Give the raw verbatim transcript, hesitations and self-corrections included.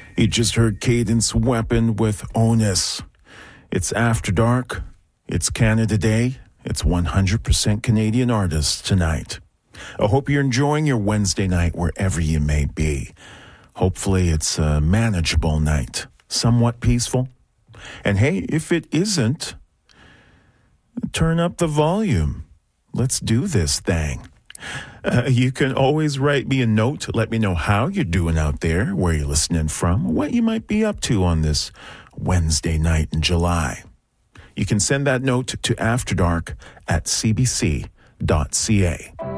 You just heard Cadence Weapon with Onus. It's After Dark. It's Canada Day. It's one hundred percent Canadian artists tonight. I hope you're enjoying your Wednesday night wherever you may be. Hopefully it's a manageable night, somewhat peaceful. And hey, if it isn't, turn up the volume. Let's do this thing. Uh, you can always write me a note. Let me know how you're doing out there, where you're listening from, what you might be up to on this Wednesday night in July. You can send that note to afterdark at c b c dot c a.